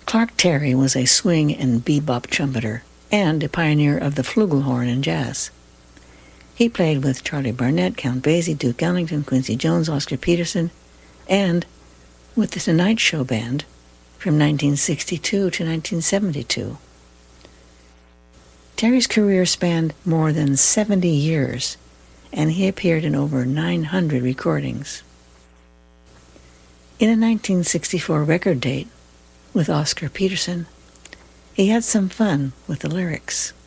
Clark Terry was a swing and bebop trumpeter and a pioneer of the flugelhorn in jazz. He played with Charlie Barnett, Count Basie, Duke Ellington, Quincy Jones, Oscar Peterson, and with the Tonight Show Band from 1962 to 1972. Terry's career spanned more than 70 years, and he appeared in over 900 recordings. In a 1964 record date with Oscar Peterson, he had some fun with the lyrics.